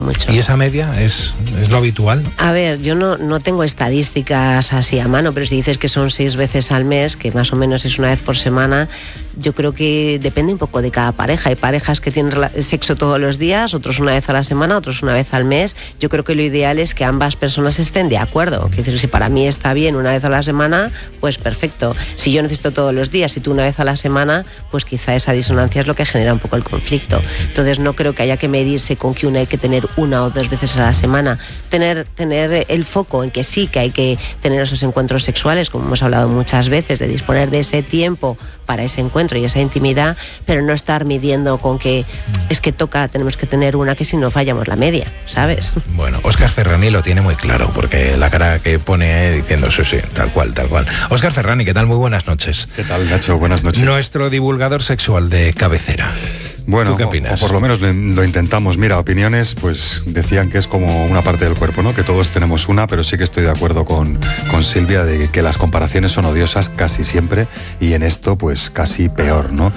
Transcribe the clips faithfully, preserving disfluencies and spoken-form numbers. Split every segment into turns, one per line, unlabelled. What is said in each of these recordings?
mucho.
¿Y esa media es, es lo habitual?
A ver, yo no, no tengo estadísticas así a mano, pero si dices que son seis veces al mes, que más o menos es una vez por semana, yo creo que depende un poco de cada pareja. Hay parejas que tienen sexo todos los días, otros una vez a la semana, otros una vez al mes. Yo creo que lo ideal es que ambas personas estén de acuerdo. Es decir, si para mí está bien una vez a la semana, pues perfecto. Si yo necesito todos los días y tú una vez a la semana, pues quizá esa disonancia es lo que genera un poco el conflicto. Entonces no creo que haya que medirse con que una hay que tener una o dos veces a la semana. Tener, tener el foco en que sí que hay que tener esos encuentros sexuales, como hemos hablado muchas veces, de disponer de ese tiempo para ese encuentro y esa intimidad, pero no estar midiendo con que es que toca, tenemos que tener una, que si no fallamos la media, ¿sabes?
Bueno, Óscar Ferrani lo tiene muy claro, porque la cara que pone eh, diciendo sí, sí, tal cual, tal cual. Óscar Ferrani, ¿qué tal? Muy buenas noches.
¿Qué tal, Nacho? Buenas noches.
Nuestro divulgador sexual de cabecera.
Bueno,
¿tú qué opinas?
O, o por lo menos lo, lo intentamos. Mira, opiniones, pues decían que es como una parte del cuerpo, ¿no? Que todos tenemos una, pero sí que estoy de acuerdo con, con Silvia de que las comparaciones son odiosas casi siempre, y en esto pues casi peor, ¿no? Uh-huh.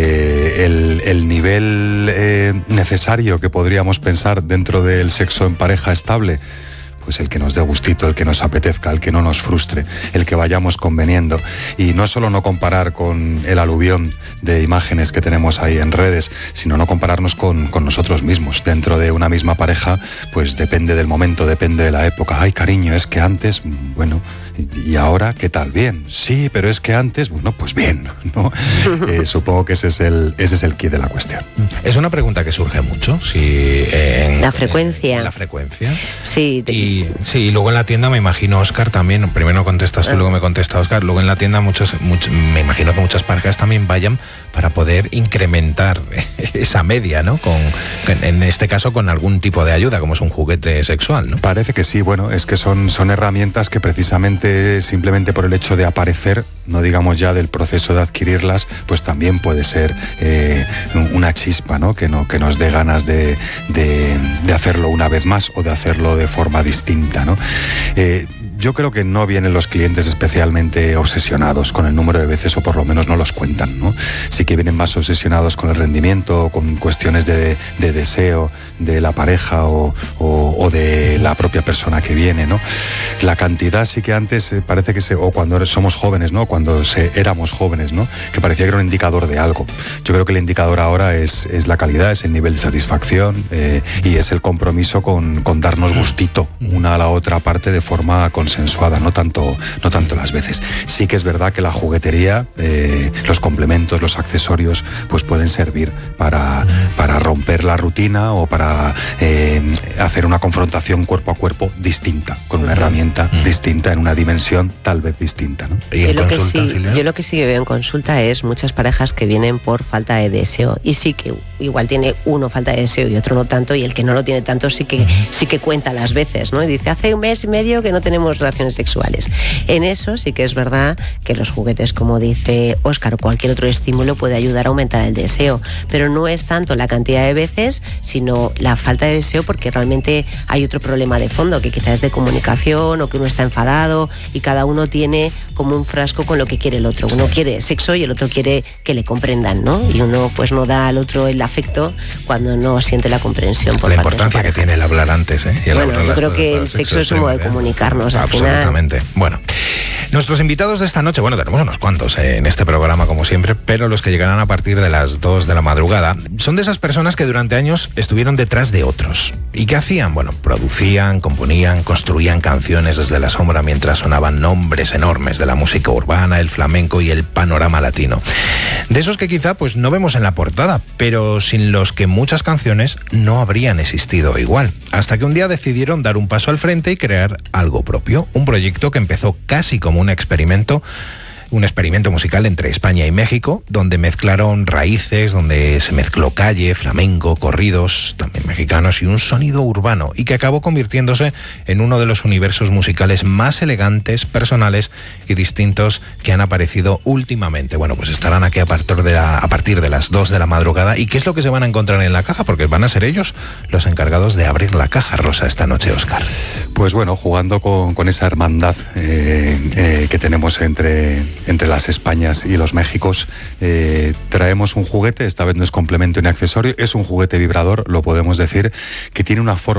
eh, el, el nivel eh, necesario que podríamos pensar dentro del sexo en pareja estable, pues el que nos dé gustito, el que nos apetezca, el que no nos frustre, el que vayamos conveniendo. Y no solo no comparar con el aluvión de imágenes que tenemos ahí en redes, sino no compararnos con, con nosotros mismos. Dentro de una misma pareja, pues depende del momento, depende de la época. Ay, cariño, es que antes, bueno, y ahora, ¿qué tal? Bien. Sí, pero es que antes, bueno, pues bien, ¿no? eh, supongo que ese es el ese es el quid de la cuestión.
Es una pregunta que surge mucho, si en,
la frecuencia.
En la frecuencia.
Sí.
Y Y, sí, y luego en la tienda me imagino, Óscar, también, primero contestas tú, luego me contesta Óscar, luego en la tienda muchos, muchos, me imagino que muchas parejas también vayan para poder incrementar esa media, ¿no? Con, en este caso con algún tipo de ayuda, como es un juguete sexual, ¿no?
Parece que sí, bueno, es que son, son herramientas que precisamente, simplemente por el hecho de aparecer, no digamos ya del proceso de adquirirlas, pues también puede ser eh, una chispa, ¿no? Que, no, que nos dé ganas de, de, de hacerlo una vez más o de hacerlo de forma distinta, ¿no? Eh, yo creo que no vienen los clientes especialmente obsesionados con el número de veces, o por lo menos no los cuentan, ¿no? Sí que vienen más obsesionados con el rendimiento, con cuestiones de, de deseo de la pareja o, o, o de la propia persona que viene, ¿no? La cantidad sí que antes eh, parece que se, o cuando somos jóvenes, ¿no? Cuando se, éramos jóvenes, ¿no? Que parecía que era un indicador de algo. Yo creo que el indicador ahora es, es la calidad, es el nivel de satisfacción eh, y es el compromiso con, con darnos gustito una a la otra parte de forma consensuada, no tanto, no tanto las veces. Sí que es verdad que la juguetería, eh, los complementos, los accesorios, pues pueden servir para, para romper la rutina o para eh, hacer una confrontación cuerpo a cuerpo distinta, con una herramienta mm. distinta, en una dimensión tal vez distinta, ¿no?
¿Y en
yo, lo que
consulta,
sí, yo lo que sí que veo en consulta es muchas parejas que vienen por falta de deseo, y sí que igual tiene uno falta de deseo y otro no tanto, y el que no lo tiene tanto sí que, uh-huh. sí que cuenta las veces, ¿no? Y dice, hace un mes y medio que no tenemos relaciones sexuales. En eso sí que es verdad que los juguetes, como dice Óscar, o cualquier otro estímulo puede ayudar a aumentar el deseo, pero no es tanto la cantidad de veces, sino la falta de deseo, porque realmente hay otro problema de fondo, que quizás es de comunicación, o que uno está enfadado y cada uno tiene como un frasco con lo que quiere el otro. Uno quiere sexo y el otro quiere que le comprendan, ¿no? Y uno pues no da al otro el afecto cuando no siente la comprensión por
la
parte
importancia
de su
que tiene el hablar antes, ¿eh? Y el
bueno, yo creo que el sexo es un modo de comunicarnos al final.
Absolutamente. Bueno, nuestros invitados de esta noche, bueno, tenemos unos cuantos eh, en este programa como siempre, pero los que llegarán a partir de las dos de la madrugada son de esas personas que durante años estuvieron detrás de otros. ¿Y qué hacían? Bueno, producían, componían, construían canciones desde la sombra mientras sonaban nombres enormes de la música urbana, el flamenco y el panorama latino. De esos que quizá pues no vemos en la portada, pero sin los que muchas canciones no habrían existido igual. Hasta que un día decidieron dar un paso al frente y crear algo propio. Un proyecto que empezó casi como un experimento, un experimento musical entre España y México, donde mezclaron raíces, donde se mezcló calle, flamenco, corridos, también mexicanos, y un sonido urbano, y que acabó convirtiéndose en uno de los universos musicales más elegantes, personales y distintos que han aparecido últimamente. Bueno, pues estarán aquí a partir de, la, a partir de las dos de la madrugada. ¿Y qué es lo que se van a encontrar en la caja? Porque van a ser ellos los encargados de abrir la caja rosa esta noche, Óscar.
Pues bueno, jugando con, con esa hermandad eh, eh, que tenemos entre... entre las Españas y los Méxicos, eh, traemos un juguete, esta vez no es complemento ni accesorio, es un juguete vibrador, lo podemos decir, que tiene una forma